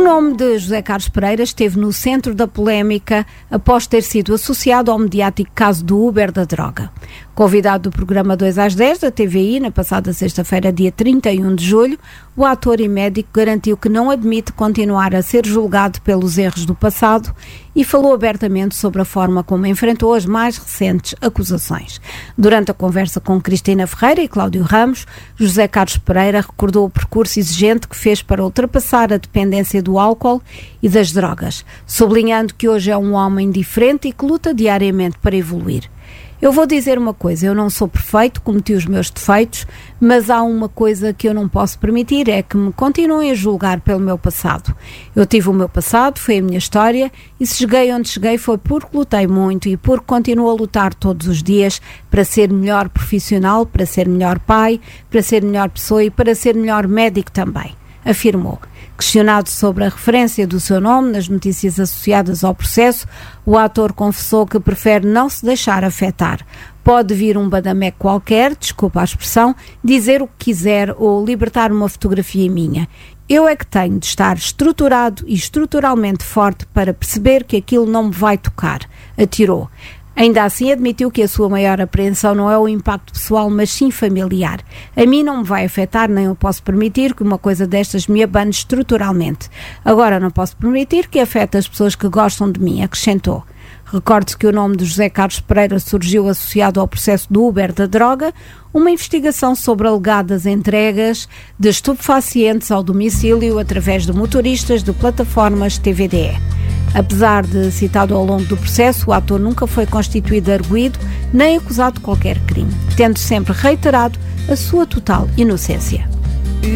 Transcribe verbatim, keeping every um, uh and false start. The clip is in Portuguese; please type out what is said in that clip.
nome de José Carlos Pereira esteve no centro da polémica após ter sido associado ao mediático caso do Uber da droga. Convidado do programa dois às dez da T V I, na passada sexta-feira, dia trinta e um de julho, o ator e médico garantiu que não admite continuar a ser julgado pelos erros do passado e falou abertamente sobre a forma como enfrentou as mais recentes acusações. Durante a conversa com Cristina Ferreira e Cláudio Ramos, José Carlos Pereira recordou o percurso exigente que fez para ultrapassar a dependência do álcool e das drogas, sublinhando que hoje é um homem diferente e que luta diariamente para evoluir. Eu vou dizer uma coisa, eu não sou perfeito, cometi os meus defeitos, mas há uma coisa que eu não posso permitir, é que me continuem a julgar pelo meu passado. Eu tive o meu passado, foi a minha história, e se cheguei onde cheguei foi porque lutei muito e porque continuo a lutar todos os dias para ser melhor profissional, para ser melhor pai, para ser melhor pessoa e para ser melhor médico também, afirmou. Questionado sobre a referência do seu nome nas notícias associadas ao processo, o ator confessou que prefere não se deixar afetar. Pode vir um badamé qualquer, desculpa a expressão, dizer o que quiser ou libertar uma fotografia minha. Eu é que tenho de estar estruturado e estruturalmente forte para perceber que aquilo não me vai tocar, atirou. Ainda assim admitiu que a sua maior apreensão não é o impacto pessoal, mas sim familiar. A mim não me vai afetar, nem eu posso permitir que uma coisa destas me abane estruturalmente. Agora não posso permitir que afete as pessoas que gostam de mim, acrescentou. Recorde-se que o nome de José Carlos Pereira surgiu associado ao processo do Uber da droga, uma investigação sobre alegadas entregas de estupefacientes ao domicílio através de motoristas de plataformas T V D E. Apesar de citado ao longo do processo, o ator nunca foi constituído arguido nem acusado de qualquer crime, tendo sempre reiterado a sua total inocência.